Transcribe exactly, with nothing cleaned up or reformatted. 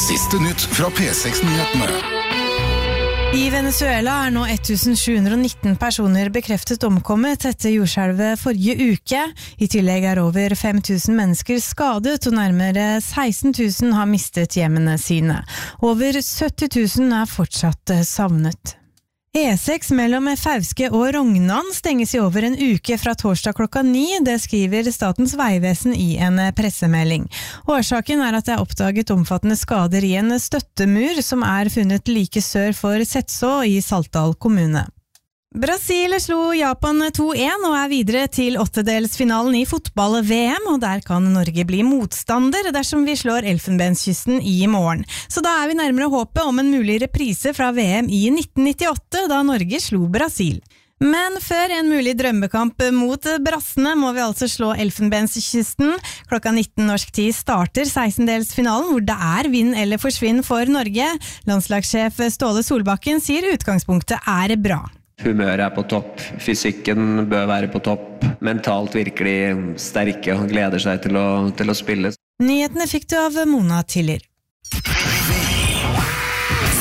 Siste nytt fra P seks Nyhetene. I Venezuela er nå tusen sju hundre og nitten personer bekreftet omkommet etter jordskjelvet forrige uke. I tillegg er over fem tusen mennesker skadet, og nærmere seksten tusen har mistet hjemmene sine. Over sytti tusen er fortsatt savnet. E seks mellom Fauske og Rognan stenges i over en uke fra torsdag klokka ni, det skriver Statens vegvesen i en pressemelding. Årsaken er at det er oppdaget omfattende skader i en støttemur som er funnet like sør for Setså i Saltdal kommune. Brasil slo Japan to en og er videre til åttedelsfinalen i fotball-V M, og der kan Norge bli motstander dersom vi slår Elfenbenskysten i morgen. Så da er vi nærmere håpet om en mulig reprise fra V M i nitten nittiåtte, da Norge slo Brasil. Men før en mulig drømmekamp mot brassene må vi altså slå Elfenbenskysten. Klokka nitten norsk tid starter sekstendelsfinalen, hvor det er vinn eller forsvinn for Norge. Landslagssjef Ståle Solbakken sier utgangspunktet er bra. Humøret er på topp, fysikken bør være på topp, mentalt virkelig sterke og gleder seg til å, til å spille. Nyhetene fikk du av Mona Tiller.